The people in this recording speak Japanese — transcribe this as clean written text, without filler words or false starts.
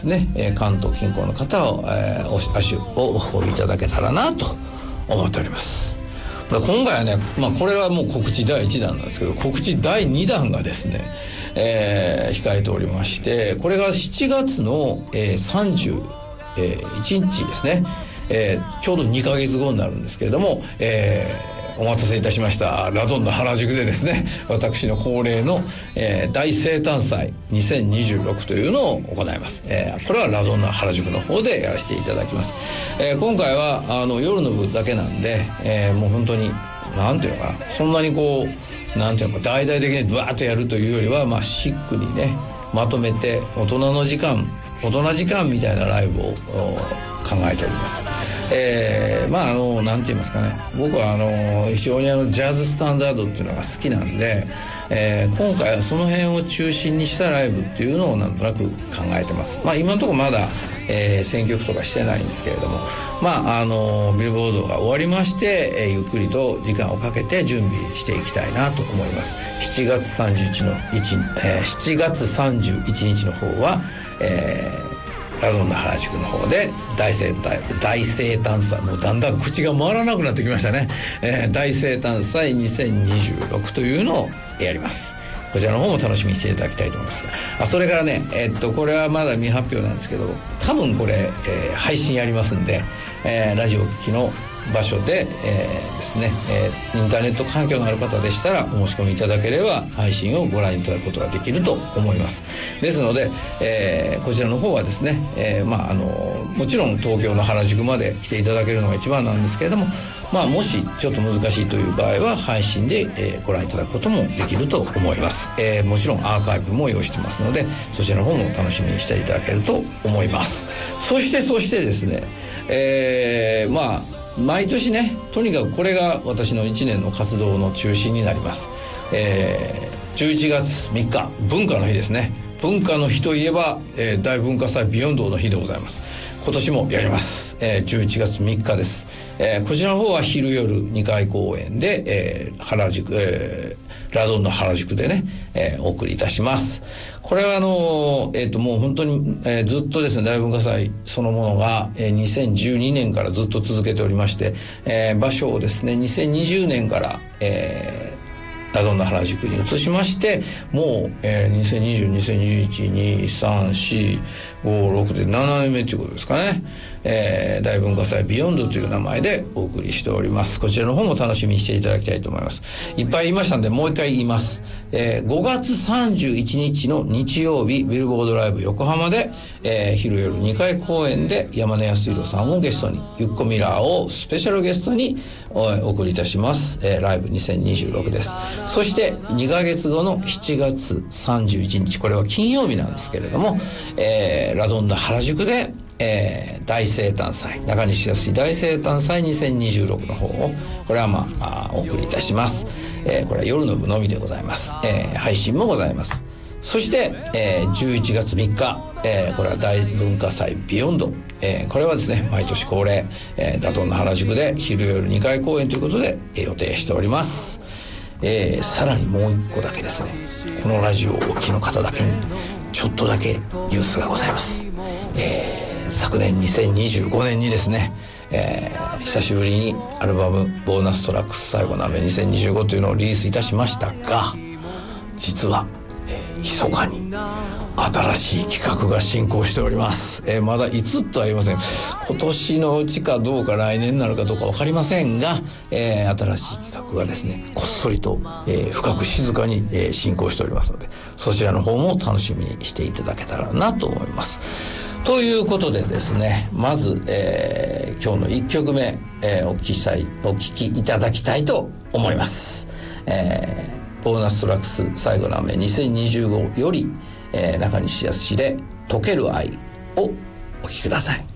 ですね、関東近郊の方を、足をお運びいただけたらなと思っております。今回はね、これはもう告知第1弾なんですけど、告知第2弾がですね、控えておりまして、これが7月の、31日ですね、ちょうど2ヶ月後になるんですけれども、お待たせいたしましたラドンナ原宿でですね、私の恒例の、大生誕祭2026というのを行います。これはラドンナ原宿の方でやらせていただきます。今回は夜の部だけなんで、もう本当になんていうのかな、そんなにこうなんていうのか大々的にブワーッとやるというよりは、シックにねまとめて大人時間みたいなライブを考えております。なんて言いますかね、僕は非常にジャズスタンダードっていうのが好きなんで、今回はその辺を中心にしたライブっていうのをなんとなく考えてます。今のところまだ、選曲とかしてないんですけれども、ビルボードが終わりまして、ゆっくりと時間をかけて準備していきたいなと思います。7月31日の方は、ラドンナ原宿の方で大生誕祭、もうだんだん口が回らなくなってきましたね。大生誕祭2026というのをやります。こちらの方も楽しみにしていただきたいと思いますが、それからね、これはまだ未発表なんですけど、多分これ、配信やりますんで、ラジオ機の場所で、ですね、インターネット環境のある方でしたらお申し込みいただければ配信をご覧いただくことができると思います。ですので、こちらの方はですね、もちろん東京の原宿まで来ていただけるのが一番なんですけれども、もしちょっと難しいという場合は配信で、ご覧いただくこともできると思います。もちろんアーカイブも用意してますので、そちらの方も楽しみにしていただけると思います。そしてですね、毎年ね、とにかくこれが私の1年の活動の中心になります。11月3日文化の日ですね。文化の日といえば、大文化祭ビヨンドの日でございます。今年もやります。11月3日です。こちらの方は昼夜2回公演で、原宿、ラドンナ原宿でね、お送りいたします。これはもう本当に、ずっとですね、大文化祭そのものが、2012年からずっと続けておりまして、場所をですね2020年から、ラドンナ原宿に移しまして、もう、2020、2021、2、3、4、5、6で7年目ということですかね。大文化祭ビヨンドという名前でお送りしております。こちらの方も楽しみにしていただきたいと思います。いっぱい言いましたんでもう一回言います。5月31日の日曜日ビルボードライブ横浜で、昼夜2回公演で山根康弘さんをゲストに、ゆっこミラーをスペシャルゲストにお送りいたします。ライブ2026です。そして2ヶ月後の7月31日、これは金曜日なんですけれども、ラドンナ原宿で、大生誕祭、中西康大生誕祭2026の方を、これはお送りいたします。これは夜の部のみでございます。配信もございます。そして、11月3日、これは大文化祭ビヨンド、これはですね毎年恒例、ラドンナ原宿で昼夜2回公演ということで、予定しております。さらにもう一個だけですね、このラジオをお聞きの方だけにちょっとだけニュースがございます。昨年2025年にですね、久しぶりにアルバムボーナストラックス最後の雨2025というのをリリースいたしましたが、実は、密かに新しい企画が進行しております。まだいつとは言いません。今年のうちかどうか来年になるかどうか分かりませんが、新しい企画がですねこっそりと、深く静かに、進行しておりますので、そちらの方も楽しみにしていただけたらなと思います。ということでですね、まず、今日の1曲目、お聞きいただきたいと思います。ボーナストラックス最後の雨2025より、中西康で溶ける愛をお聴きください。